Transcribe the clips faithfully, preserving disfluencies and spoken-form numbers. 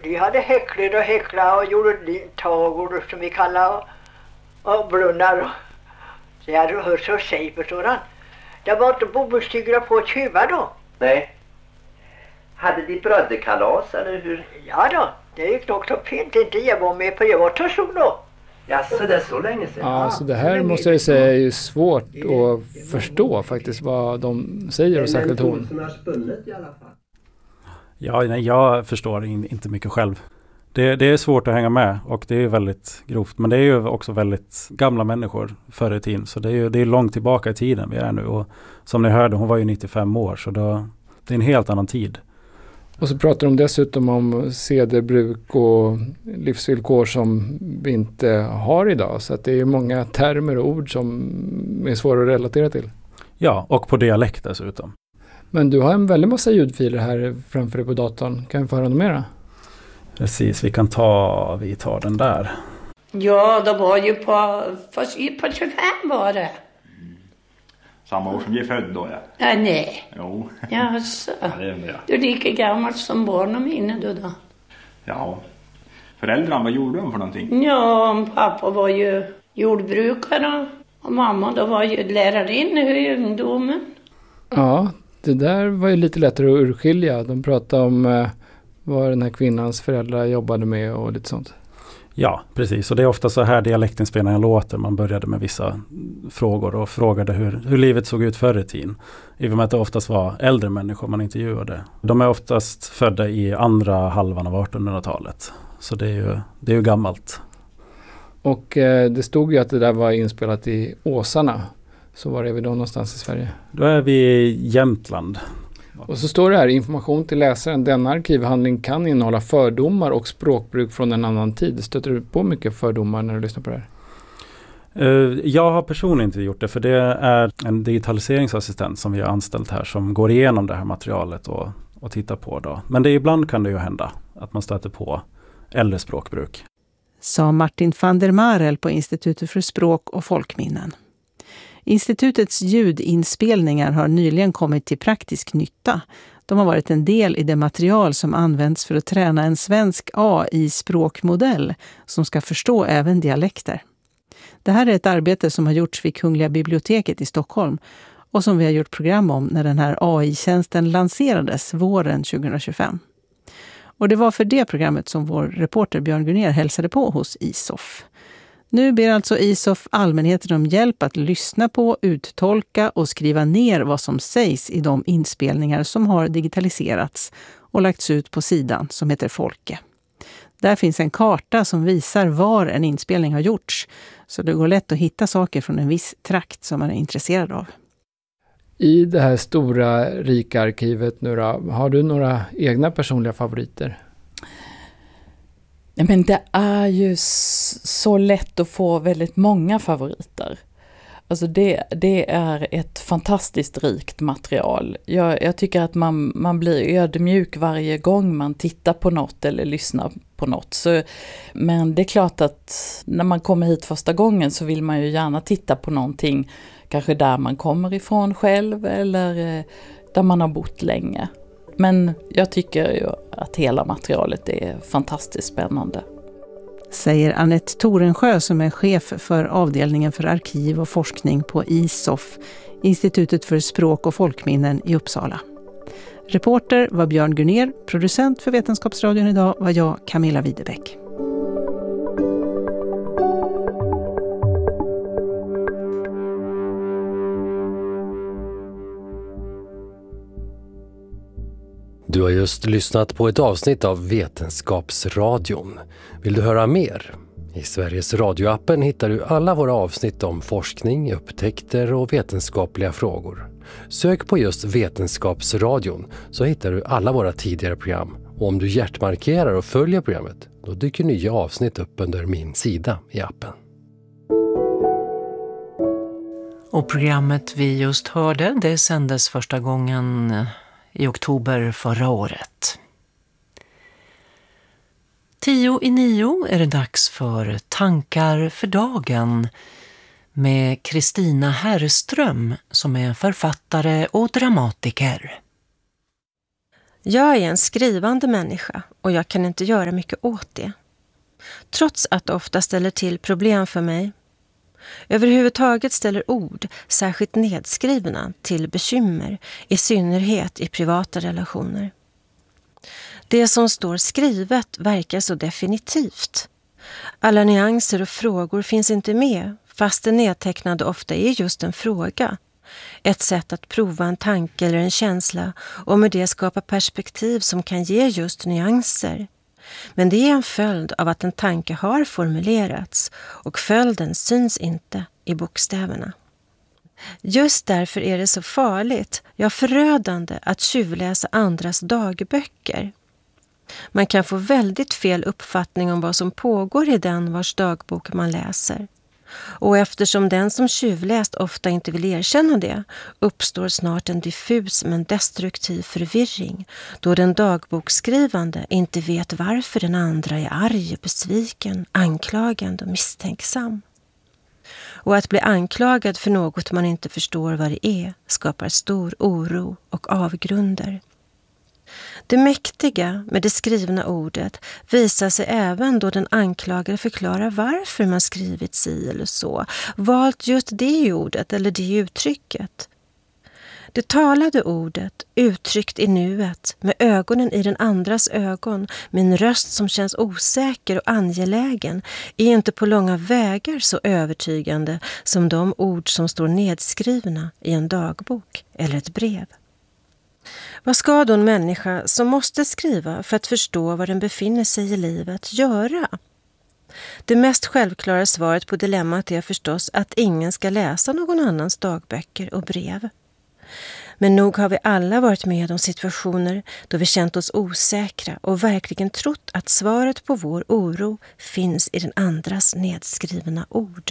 de hade häcklat och häcklat och gjorde tagor som vi kallar och, och brunnar. Och, så jag hade hört så säg, förstår han. Det var inte bomullstyglar på att tjuva då. Nej. Hade de brödekalas eller hur? Ja då, det gick nog så fint. Inte jag var med på det var så då. Ja, så det är så länge sedan. Ja, så det här måste jag säga är ju svårt att förstå faktiskt vad de säger och särskilt hon. Ja, nej, jag förstår inte mycket själv. Det, det är svårt att hänga med och det är väldigt grovt. Men det är ju också väldigt gamla människor förr i tiden. Så det är ju det är långt tillbaka i tiden vi är nu. Och som ni hörde, hon var ju nittiofem år så då, det är en helt annan tid. Och så pratar de dessutom om sederbruk och livsvillkor som vi inte har idag. Så att det är många termer och ord som är svåra att relatera till. Ja, och på dialekt dessutom. Men du har en väldigt massa ljudfiler här framför dig på datorn. Kan vi få höra något mera? Precis, vi kan ta, vi tar den där. Ja, det var ju på, på, på tjugofem var det. Samma år som vi är född då, ja. Ja, nej. Jo. Jaså. Ja, det är det. Du är lika gammal som barnen mina du då. Ja. Föräldrarna, vad gjorde de för någonting? Ja, pappa var ju jordbrukare och mamma då var ju lärarinna i ungdomen. Ja, det där var ju lite lättare att urskilja. De pratade om eh, vad den här kvinnans föräldrar jobbade med och lite sånt. Ja, precis. Och det är ofta så här dialektinspelningar låter. Man började med vissa frågor och frågade hur, hur livet såg ut förr i tiden. I och med att det oftast var äldre människor man intervjuade. De är oftast födda i andra halvan av artonhundratalet. Så det är ju, det är ju gammalt. Och eh, det stod ju att det där var inspelat i Åsarna. Så var är vi då någonstans i Sverige? Då är vi i Jämtland. Och så står det här, information till läsaren. Denna arkivhandling kan innehålla fördomar och språkbruk från en annan tid. Stöter du på mycket fördomar när du lyssnar på det här? Uh, jag har personligen inte gjort det, för det är en digitaliseringsassistent som vi har anställt här som går igenom det här materialet och, och tittar på då. Men det, ibland kan det ju hända att man stöter på äldre språkbruk. Sa Martin van der Marel på Institutet för språk och folkminnen. Institutets ljudinspelningar har nyligen kommit till praktisk nytta. De har varit en del i det material som används för att träna en svensk A I-språkmodell som ska förstå även dialekter. Det här är ett arbete som har gjorts vid Kungliga biblioteket i Stockholm och som vi har gjort program om när den här A I-tjänsten lanserades våren tjugohundratjugofem. Och det var för det programmet som vår reporter Björn Gunnér hälsade på hos I S O F. Nu ber alltså I S O F allmänheten om hjälp att lyssna på, uttolka och skriva ner vad som sägs i de inspelningar som har digitaliserats och lagts ut på sidan som heter Folke. Där finns en karta som visar var en inspelning har gjorts, så det går lätt att hitta saker från en viss trakt som man är intresserad av. I det här stora, rika arkivet nu då, har du några egna personliga favoriter? Men det är ju så lätt att få väldigt många favoriter. Alltså det, det är ett fantastiskt rikt material. Jag, jag tycker att man, man blir ödmjuk varje gång man tittar på något eller lyssnar på något. Så, men det är klart att när man kommer hit första gången så vill man ju gärna titta på någonting. Kanske där man kommer ifrån själv eller där man har bott länge. Men jag tycker ju att hela materialet är fantastiskt spännande. Säger Annette Torensjö som är chef för avdelningen för arkiv och forskning på I S O F, Institutet för språk och folkminnen i Uppsala. Reporter var Björn Gunnér, producent för Vetenskapsradion idag var jag, Camilla Widebeck. Du har just lyssnat på ett avsnitt av Vetenskapsradion. Vill du höra mer? I Sveriges radioappen hittar du alla våra avsnitt om forskning, upptäckter och vetenskapliga frågor. Sök på just Vetenskapsradion så hittar du alla våra tidigare program. Och om du hjärtmarkerar och följer programmet, då dyker nya avsnitt upp under min sida i appen. Och programmet vi just hörde, det sändes första gången i oktober förra året. Tio i nio är det dags för Tankar för dagen med Kristina Herrström som är författare och dramatiker. Jag är en skrivande människa och jag kan inte göra mycket åt det. Trots att det ofta ställer till problem för mig. Överhuvudtaget ställer ord, särskilt nedskrivna, till bekymmer, i synnerhet i privata relationer. Det som står skrivet verkar så definitivt. Alla nyanser och frågor finns inte med, fast det nedtecknade ofta är just en fråga. Ett sätt att prova en tanke eller en känsla och med det skapa perspektiv som kan ge just nyanser. Men det är en följd av att en tanke har formulerats och följden syns inte i bokstäverna. Just därför är det så farligt, ja förödande, att tjuvläsa andras dagböcker. Man kan få väldigt fel uppfattning om vad som pågår i den vars dagbok man läser. Och eftersom den som tjuvläst ofta inte vill erkänna det, uppstår snart en diffus men destruktiv förvirring, då den dagboksskrivande inte vet varför den andra är arg, besviken, anklagande och misstänksam. Och att bli anklagad för något man inte förstår vad det är skapar stor oro och avgrunder. Det mäktiga med det skrivna ordet visar sig även då den anklagade förklarar varför man skrivit si eller så, valt just det ordet eller det uttrycket. Det talade ordet, uttryckt i nuet, med ögonen i den andras ögon, med en röst som känns osäker och angelägen, är inte på långa vägar så övertygande som de ord som står nedskrivna i en dagbok eller ett brev. Vad ska då en människa som måste skriva för att förstå var den befinner sig i livet göra? Det mest självklara svaret på dilemmat är förstås att ingen ska läsa någon annans dagböcker och brev. Men nog har vi alla varit med om situationer då vi känt oss osäkra och verkligen trott att svaret på vår oro finns i den andras nedskrivna ord.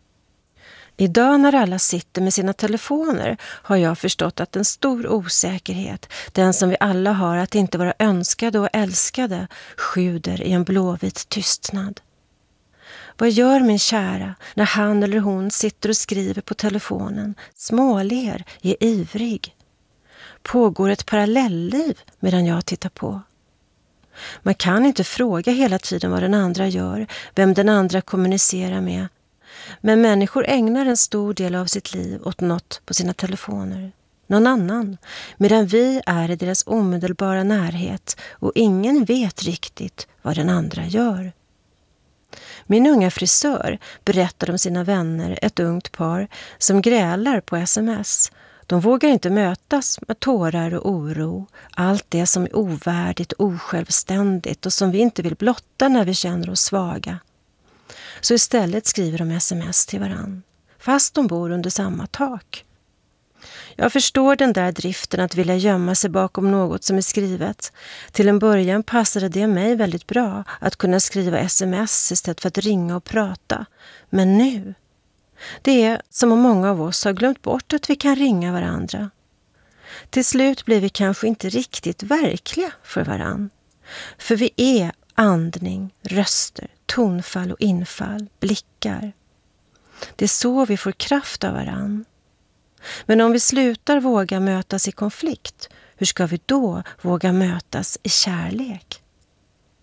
Idag när alla sitter med sina telefoner har jag förstått att en stor osäkerhet, den som vi alla har att inte vara önskade och älskade, sjuder i en blåvit tystnad. Vad gör min kära när han eller hon sitter och skriver på telefonen, småler, är ivrig? Pågår ett parallellliv medan jag tittar på? Man kan inte fråga hela tiden vad den andra gör, vem den andra kommunicerar med. Men människor ägnar en stor del av sitt liv åt något på sina telefoner. Någon annan, medan vi är i deras omedelbara närhet och ingen vet riktigt vad den andra gör. Min unga frisör berättar om sina vänner, ett ungt par, som grälar på sms. De vågar inte mötas med tårar och oro, allt det som är ovärdigt, osjälvständigt och som vi inte vill blotta när vi känner oss svaga. Så istället skriver de sms till varann, fast de bor under samma tak. Jag förstår den där driften att vilja gömma sig bakom något som är skrivet. Till en början passade det mig väldigt bra att kunna skriva sms istället för att ringa och prata. Men nu, det är som om många av oss har glömt bort att vi kan ringa varandra. Till slut blir vi kanske inte riktigt verkliga för varann. För vi är andning, röster, tonfall och infall, blickar. Det är så vi får kraft av varann. Men om vi slutar våga mötas i konflikt, hur ska vi då våga mötas i kärlek?